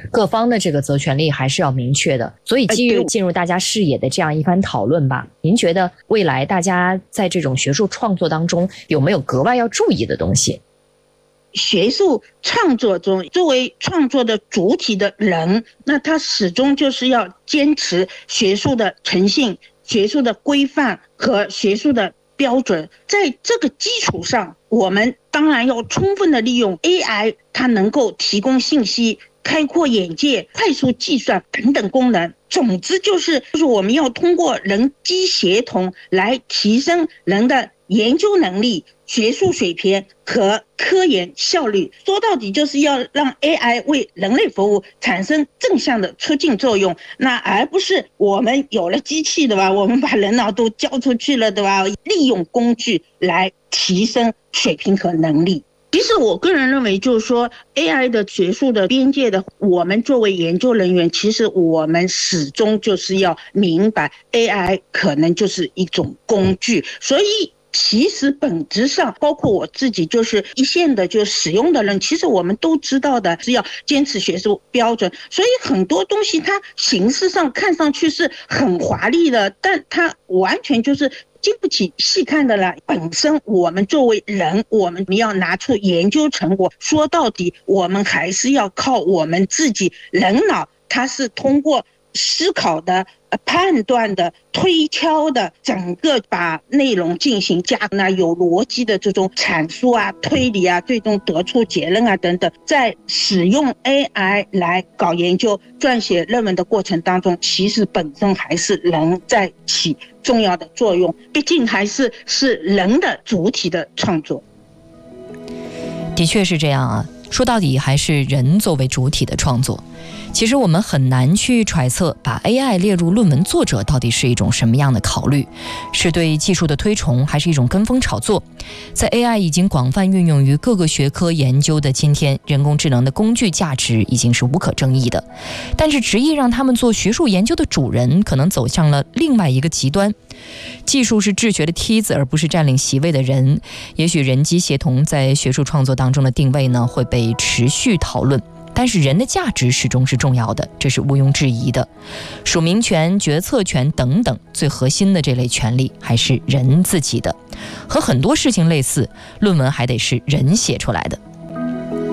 各方的这个责权利还是要明确的。所以基于进入大家视野的这样一番讨论吧，您觉得未来大家在这种学术创作当中有没有格外要注意的东西？ 学术创作中，作为创作的主体的人，那他始终就是要坚持学术的诚信、学术的规范和学术的标准。在这个基础上，我们当然要充分的利用 AI， 它能够提供信息、开阔眼界、快速计算等等功能。总之就是我们要通过人机协同来提升人的研究能力、学术水平和科研效率。说到底就是要让 AI 为人类服务，产生正向的促进作用，那而不是我们有了机器，对吧？我们把人脑都交出去了，对吧？利用工具来提升水平和能力。其实我个人认为，就是说 AI 的学术的边界的，我们作为研究人员，其实我们始终就是要明白 AI 可能就是一种工具。所以其实本质上，包括我自己就是一线的就使用的人，其实我们都知道的是要坚持学术标准。所以很多东西它形式上看上去是很华丽的，但它完全就是经不起细看的了。本身我们作为人，我们要拿出研究成果，说到底我们还是要靠我们自己人脑，它是通过思考的、判断的、推敲的，整个把内容进行加有逻辑的这种阐述啊、推理啊，最终得出结论啊等等。在使用 AI 来搞研究、撰写论文的过程当中，其实本身还是人在起重要的作用，毕竟还是人的主体的创作。 的确是这样啊，说到底还是人作为主体的创作。其实我们很难去揣测把 AI 列入论文作者到底是一种什么样的考虑，是对技术的推崇，还是一种跟风炒作。在 AI 已经广泛运用于各个学科研究的今天，人工智能的工具价值已经是无可争议的，但是执意让他们做学术研究的主人，可能走向了另外一个极端。技术是治学的梯子，而不是占领席位的人。也许人机协同在学术创作当中的定位呢，会被持续讨论，但是人的价值始终是重要的，这是毋庸置疑的。署名权、决策权等等，最核心的这类权利还是人自己的。和很多事情类似，论文还得是人写出来的。